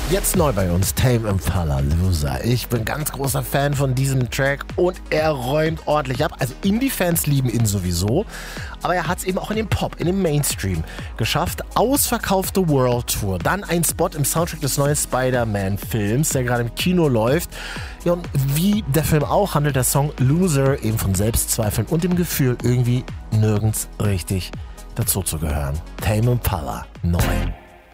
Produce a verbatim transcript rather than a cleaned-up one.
Jetzt neu bei uns, Tame Impala, Loser. Ich bin ganz großer Fan von diesem Track und er räumt ordentlich ab. Also Indie-Fans lieben ihn sowieso, aber er hat es eben auch in den Pop, in den Mainstream geschafft. Ausverkaufte World Tour, dann ein Spot im Soundtrack des neuen Spider-Man-Films, der gerade im Kino läuft. Ja, und wie der Film auch, handelt der Song Loser eben von Selbstzweifeln und dem Gefühl, irgendwie nirgends richtig dazu zu gehören. Tame Impala, neu.